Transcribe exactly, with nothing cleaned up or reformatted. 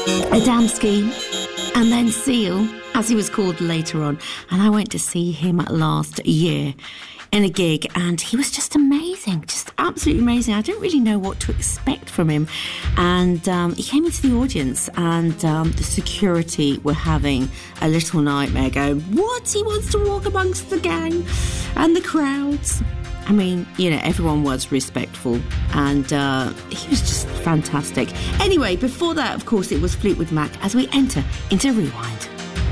Adamski, and then Seal, as he was called later on. And I went to see him last year in a gig, and he was just amazing, just absolutely amazing. I didn't really know what to expect from him. And um, he came into the audience, and um, the security were having a little nightmare going, what? He wants to walk amongst the gang and the crowds. I mean, you know, everyone was respectful, and uh, he was just fantastic. Anyway, before that, of course, it was Fleetwood Mac as we enter into Rewind.